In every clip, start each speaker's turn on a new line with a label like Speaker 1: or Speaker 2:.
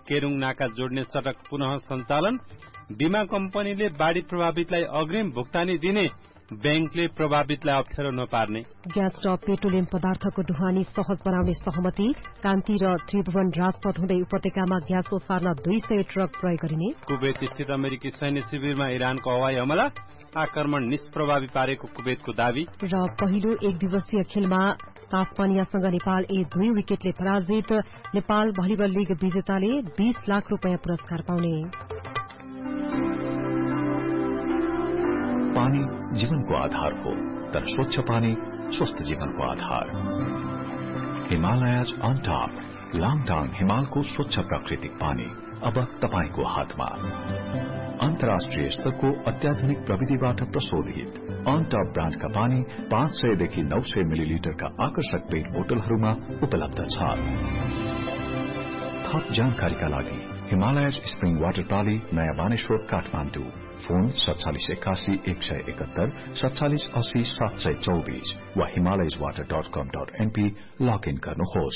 Speaker 1: केरुङ नाका जोड्ने सड़क पुनः सञ्चालन, बीमा कम्पनीले बाढ़ी प्रभावितलाई अग्रिम भुक्तानी दिने, बैंकले प्रभावितलाई अप्ठ्यारो नपार्ने।
Speaker 2: ग्यास र पेट्रोलियम पदार्थको ढुवानी सहज बनाउने सहमति, कान्ति र त्रिभुवन राजपथ हुँदै उपत्यकामा ग्यास ओसार्न 200 ट्रक प्रयोग गरिने।
Speaker 1: कुवेत स्थित अमेरिकी सैन्य शिविरमा इरानको हवाई हमला, आक्रमण निष्प्रभावी पारेको कुवेतको दावी।
Speaker 2: र पहिलो एक दिवसीय खेलमा तास्मानियासँग नेपाल 2 विकेटले पराजित, नेपाल भलिबल लीग विजेताले 20 लाख रुपियाँ पुरस्कार पाउने।
Speaker 3: पानी जीवनको आधार हो, तर स्वच्छ पानी स्वस्थ जीवनको आधार। हिमालयज अन टप, लाङटाङ हिमालको स्वच्छ प्राकृतिक पानी अब तपाईको हातमा। अन्तर्राष्ट्रिय स्तरको अत्याधुनिक प्रविधिबाट प्रशोधित अन टप ब्रान्डका पानी 500 देखि 900 मिलिलिटरका आकर्षक पेट बोतलहरूमा उपलब्ध छ। थप जानकारीका लागि हिमालयज स्प्रिङ वाटर प्राली, नयाँ बानेश्वर, काठमाडौँ। फोन 4781 171 4780 724 वा himalayaswater.com.np लगइन गर्नुहोस्।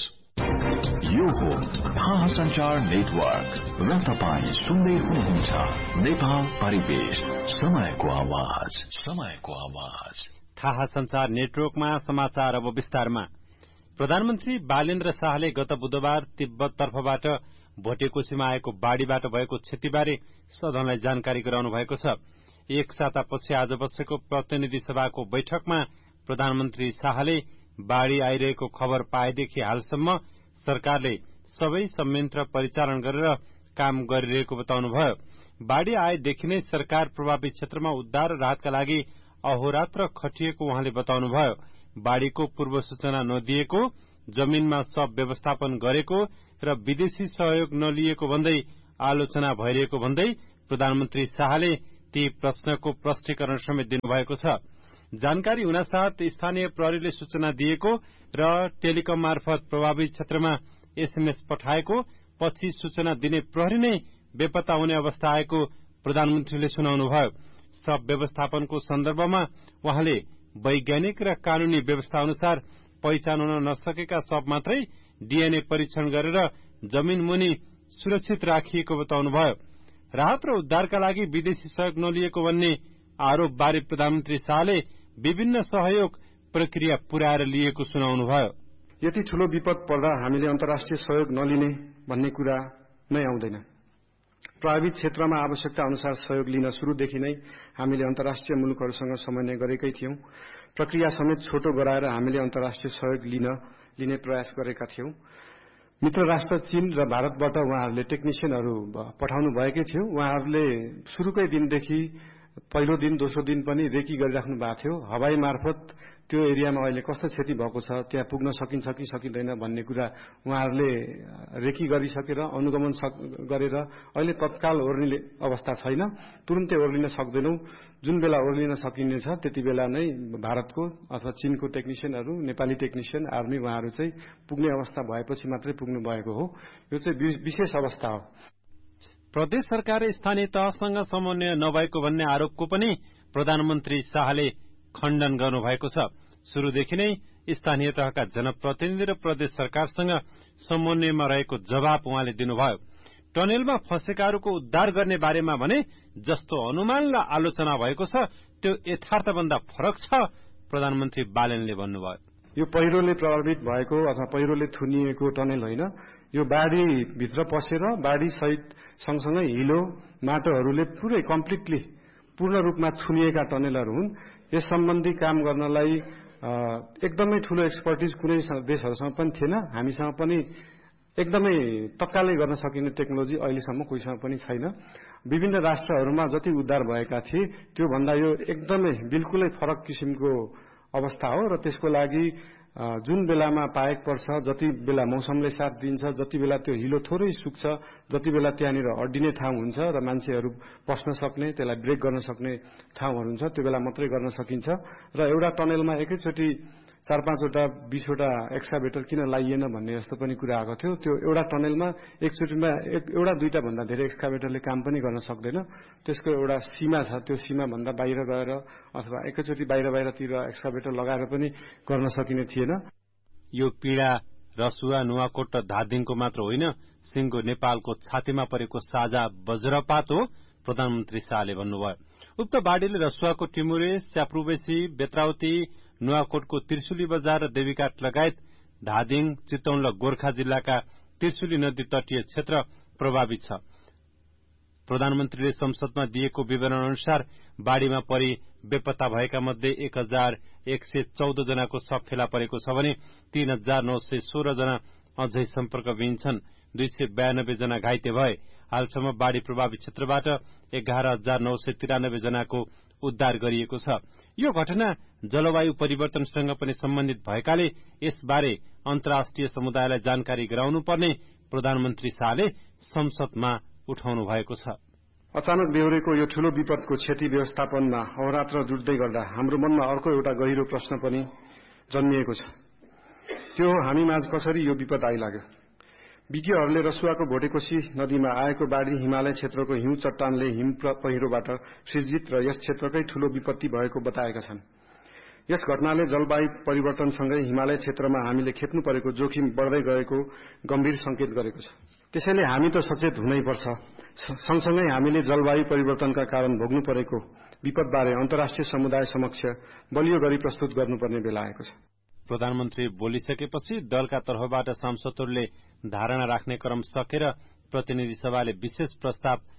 Speaker 3: यो हो थाहा संचार नेटवर्क र तपाईं सुन्दै हुनुहुन्छ नेपाल परिवेश, समयको आवाज, समयको आवाज।
Speaker 1: थाहा संचार नेटवर्कमा समाचार अब विस्तारमा। प्रधानमन्त्री बालेन्द्र शाहले गत बुधबार तिब्बत तर्फबाट भोटेकोशीमा आएको बाढ़ीबाट भएको क्षतिबारे सदनलाई जानकारी गराउनु भएको छ। एक सातापछि आज बसेको प्रतिनिधि सभाको बैठकमा प्रधानमन्त्री शाहले बाढ़ी आइरहेको खबर पाएदेखि हालसम्म सरकारले सबै संयन्त्र परिचालन गरेर काम गरिरहेको बताउनुभयो। बाढ़ी आएदेखि नै सरकार प्रभावित क्षेत्रमा उद्धार र राहतका लागि अहोरात्र खटिएको उहाँले बताउनुभयो। बाढ़ीको पूर्व सूचना नदिएको, जमीनमा सब व्यवस्थापन गरेको र विदेशी सहयोग नलिएको भन्दै आलोचना भइरहेको भन्दै प्रधानमन्त्री शाहले ती प्रश्नको प्रष्टीकरण समेत दिनुभएको छ। जानकारी हुनासाथ स्थानीय प्रहरीले सूचना दिएको र टेलिकम मार्फत प्रभावित क्षेत्रमा एसएमएस पठाएको, पछि सूचना दिने प्रहरी नै बेपत्ता हुने अवस्था आएको प्रधानमन्त्रीले सुनाउनुभयो। सब व्यवस्थापनको सन्दर्भमा उहाँले वैज्ञानिक र कानूनी व्यवस्था अनुसार पहिचान हुन नसकेका सब मात्रै डीएनए परीक्षण गरेर जमीन मुनि सुरक्षित राखिएको बताउनुभयो। राहत र उद्धारका लागि विदेशी सहयोग नलिएको भन्ने आरोप बारे प्रधानमन्त्री शाहले विभिन्न सहयोग प्रक्रिया पुर्याएर लिएको सुनाउनुभयो।
Speaker 4: यति ठूलो विपद पर्दा हामीले अन्तर्राष्ट्रिय सहयोग नलिने भन्ने कुरा नै आउँदैन। प्रभावित क्षेत्रमा आवश्यकता अनुसार सहयोग लिन शुरूदेखि नै हामीले अन्तर्राष्ट्रिय मुलुकहरूसँग समन्वय गरेकै थियौं। प्रक्रिया समेत छोटो गराएर हामीले अन्तर्राष्ट्रिय सहयोग लिने प्रयास गरेका थियौं। मित्र राष्ट्र चीन र भारतबाट उहाँहरूले टेक्निशियनहरू पठाउनु भएकै थियो। उहाँहरूले सुरुकै दिनदेखि पहिलो दिन दोस्रो दिन पनि रेकी गरिराख्नु भएको थियो। हवाई मार्फत त्यो एरियामा अहिले कस्तो क्षति भएको छ, त्यहाँ पुग्न सकिन्छ कि सकिँदैन भन्ने कुरा उहाँहरूले रेकी गरिसकेर अनुगमन गरेर अहिले तत्काल ओर्लिने अवस्था छैन। तुरुन्तै ओर्लिन सक्दैनौं। जुन बेला ओर्लिन सकिनेछ त्यति बेला नै भारतको अथवा चीनको टेक्निशियनहरू, नेपाली टेक्निशियन, आर्मी उहाँहरू चाहिँ पुग्ने अवस्था भएपछि मात्रै पुग्नु भएको हो। यो चाहिँ विशेष अवस्था हो।
Speaker 1: प्रदेश सरकार स्थानीय तहसँग समन्वय नभएको भन्ने आरोपको पनि प्रधानमन्त्री शाहले खण्डन गर्नुभएको छ। शुरूदेखि नै स्थानीय तहका जनप्रतिनिधि र प्रदेश सरकारसँग समन्वयमा रहेको जवाब उहाँले दिनुभयो। टनेलमा फँसेकाहरूको उद्धार गर्ने बारेमा भने जस्तो अनुमान र आलोचना भएको छ त्यो यथार्थभन्दा फरक छ, प्रधानमन्त्री बालेनले भन्नुभयो।
Speaker 4: यो पहिरोले प्रभावित भएको अथवा पहिरोले थुनिएको टनेल होइन। यो बाढ़ी भित्र पसेर बाढ़ी सहित सँगसँगै हिलो माटोहरूले पुरै कम्प्लिटली पूर्ण रूपमा थुनिएका टनेलहरू हुन्। यस सम्बन्धी काम गर्नलाई एकदमै ठूलो एक्सपर्टिज कुनै देशहरूसँग पनि थिएन। हामीसँग पनि एकदमै तत्कालै गर्न सकिने टेक्नोलोजी अहिलेसम्म कोहीसँग पनि छैन। विभिन्न राष्ट्रहरूमा जति उद्धार भएका थिए त्यो भन्दा यो एकदमै बिल्कुलै फरक किसिमको अवस्था हो र त्यसको लागि जुन बेलामा पाएक पर्छ, जति बेला मौसमले साथ दिन्छ, जति बेला त्यो हिलो थोरै सुक्छ, जति बेला त्यहाँनिर अड्डिने ठाउँ हुन्छ र मान्छेहरू पस्न सक्ने, त्यसलाई ब्रेक गर्न सक्ने ठाउँहरू हुन्छ, त्यो बेला मात्रै गर्न सकिन्छ। र एउटा टनेलमा एकैचोटि 4-5वटा 20वटा एक्सकाभेटर किन लाइएन भन्ने जस्तो पनि कुरा आएको थियो। त्यो एउटा टनेलमा एकचोटिमा एउटा दुईटा भन्दा धेरै एक्सकाभेटरले काम पनि गर्न सक्दैन। त्यसको एउटा सीमा छ। त्यो सीमा भन्दा बाहिर गएर अथवा एकैचोटि बाहिरतिर एक्सकाभेटर लगाएर पनि गर्न सकिने थिएन।
Speaker 1: यो पीड़ा रसुवा, नुवाकोट र धादिङको मात्र होइन, सिंगो नेपालको छातीमा परेको साझा वज्रपात हो, प्रधानमन्त्री शाहले भन्नुभयो। उक्त बाढ़ीले रसुवाको टिमुरे, स्याप्रुबेसी, बेत्रावती, नुवाकोटको त्रिशुली बजार र देवीघाट लगायत धादिङ, चितवन र गोर्खा जिल्लाका त्रिशुली नदी तटीय क्षेत्र प्रभावित छ। प्रधानमन्त्रीले संसदमा दिएको विवरण अनुसार बाढ़ीमा परि बेपत्ता भएका मध्ये 1114 जनाको शव फेला परेको छ भने 3916 जना अझै सम्पर्कविहीन छन्। 292 जना घाइते भए। हालसम्म बाढ़ी प्रभावित क्षेत्रबाट 11993 जनाको उद्धार गरिएको छ। यो घटना जलवायु परिवर्तनसँग पनि सम्बन्धित भएकाले यसबारे अन्तर्राष्ट्रिय समुदायलाई जानकारी गराउनुपर्ने प्रधानमन्त्री शाहले संसदमा उठाउनु भएको छ।
Speaker 4: अचानक बेहोरेको यो ठूलो विपदको क्षति व्यवस्थापनमा अहोरात्र जुट्दै गर्दा हाम्रो मनमा अर्को एउटा गहिरो प्रश्न पनि जन्मिएको छ। त्यो हो, हामी माझ कसरी यो विपद आइलाग्यो। विज्ञहरूले रसुवाको भोटेकोशी नदीमा आएको बाढ़ी हिमालय क्षेत्रको हिउँ चट्टानले हिम पहिरोबाट सृजित र यस क्षेत्रकै ठूलो विपत्ति भएको बताएका छन्। यस घटनाले जलवायु परिवर्तनसँगै हिमालय क्षेत्रमा हामीले खेप्नु परेको जोखिम बढ्दै गएको गम्भीर संकेत गरेको छ। त्यसैले हामी त सचेत हुनै पर्छ। सँगसँगै हामीले जलवायु परिवर्तनका कारण भोग्नु परेको विपदबारे अन्तर्राष्ट्रिय समुदाय समक्ष बलियो गरी प्रस्तुत गर्नुपर्ने बेला आएको छ।
Speaker 1: प्रधानमन्त्री बोलिसकेपछि दलका तर्फबाट सांसदहरूले धारणा राख्ने क्रम सकेर प्रतिनिधि सभाले विशेष प्रस्ताव